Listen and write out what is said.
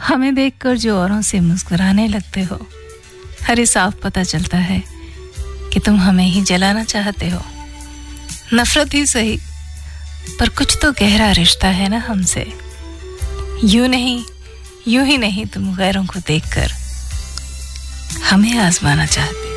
हमें देखकर जो औरों से मुस्कुराने लगते हो, हरे साफ पता चलता है कि तुम हमें ही जलाना चाहते हो। नफरत ही सही, पर कुछ तो गहरा रिश्ता है ना हमसे। यूं ही नहीं तुम गैरों को देखकर हमें आजमाना चाहते हो।